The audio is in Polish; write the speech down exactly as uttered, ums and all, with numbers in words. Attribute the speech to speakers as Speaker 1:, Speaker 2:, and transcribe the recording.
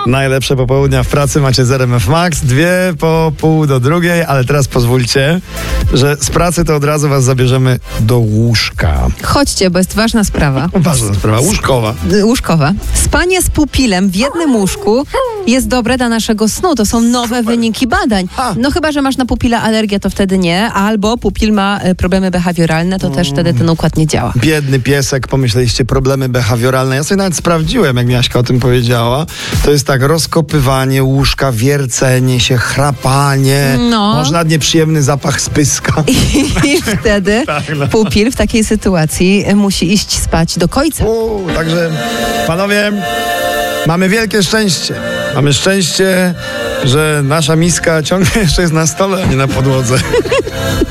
Speaker 1: Najlepsze popołudnia w pracy macie z R M F Max. Dwie po pół do drugiej, ale teraz pozwólcie, że z pracy to od razu was zabierzemy do łóżka.
Speaker 2: Chodźcie, bo jest ważna sprawa.
Speaker 1: Ważna sprawa, łóżkowa.
Speaker 2: Łóżkowa. Spanie z pupilem w jednym łóżku jest dobre dla naszego snu. To są nowe
Speaker 1: Super.
Speaker 2: wyniki badań.
Speaker 1: A.
Speaker 2: No chyba, że masz na pupila alergię, to wtedy nie. Albo pupil ma e, problemy behawioralne, to też wtedy ten układ nie działa.
Speaker 1: Biedny piesek, pomyśleliście, problemy behawioralne. Ja sobie nawet sprawdziłem, jak Miaśka o tym powiedziała. To jest tak, rozkopywanie łóżka, wiercenie się, chrapanie.
Speaker 2: No.
Speaker 1: Może nawet nieprzyjemny zapach spyska.
Speaker 2: I wtedy
Speaker 1: Tak, no.
Speaker 2: pupil w takiej sytuacji musi iść spać do końca.
Speaker 1: U, także, panowie, mamy wielkie szczęście. Mamy szczęście, że nasza miska ciągle jeszcze jest na stole, a nie na podłodze.